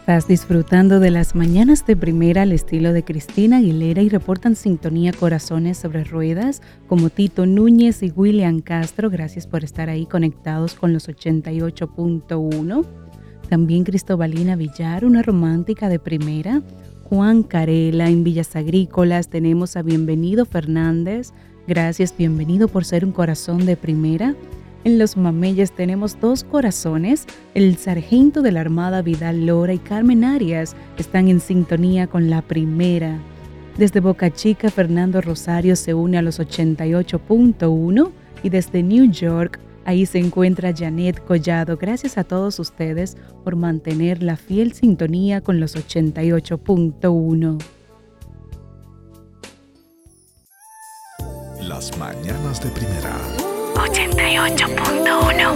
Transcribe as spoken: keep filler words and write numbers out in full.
Estás disfrutando de las mañanas de primera al estilo de Cristina Aguilera y reportan sintonía corazones sobre ruedas como Tito Núñez y William Castro. Gracias por estar ahí conectados con los ochenta y ocho punto uno. También Cristobalina Villar, una romántica de primera. Juan Carela en Villas Agrícolas. Tenemos a Bienvenido Fernández. Gracias, bienvenido por ser un corazón de primera. En Los Mameyes tenemos dos corazones. El sargento de la Armada Vidal Lora y Carmen Arias están en sintonía con la primera. Desde Boca Chica, Fernando Rosario se une a los ochenta y ocho punto uno. Y desde New York, ahí se encuentra Janet Collado. Gracias a todos ustedes por mantener la fiel sintonía con los ochenta y ocho punto uno. Las mañanas de primera. ochenta y ocho punto uno.